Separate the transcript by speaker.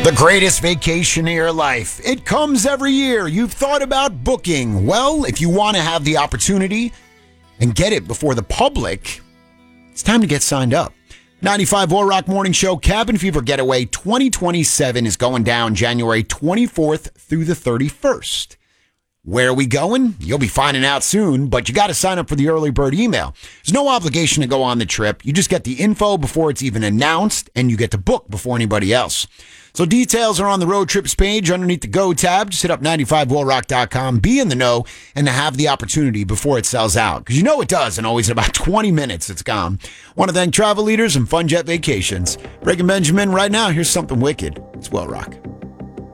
Speaker 1: The greatest vacation of your life. It comes every year. You've thought about booking. Well, if you want to have the opportunity and get it before the public, it's time to get signed up. 95 War Rock Morning Show Cabin Fever Getaway 2027 is going down January 24th through the 31st. Where are we going? You'll be finding out soon, but you got to sign up for the early bird email. There's no obligation to go on the trip. You just get the info before it's even announced, and you get to book before anybody else. So details are on the road trips page underneath the Go tab. Just hit up 95wellrock.com, be in the know, and to have the opportunity before it sells out. Because you know it does, and always in about 20 minutes it's gone. Want to thank Travel Leaders and Fun Jet Vacations. Greg and Benjamin, right now, here's something wicked. It's Well Rock.